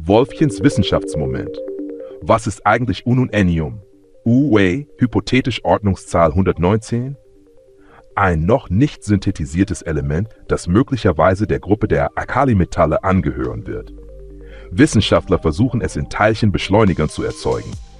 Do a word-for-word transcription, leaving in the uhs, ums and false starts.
Wolfchens Wissenschaftsmoment. Was ist eigentlich Ununennium? U-Wei, hypothetisch Ordnungszahl hundertneunzehn? Ein noch nicht synthetisiertes Element, das möglicherweise der Gruppe der Alkalimetalle angehören wird. Wissenschaftler versuchen es in Teilchenbeschleunigern zu erzeugen.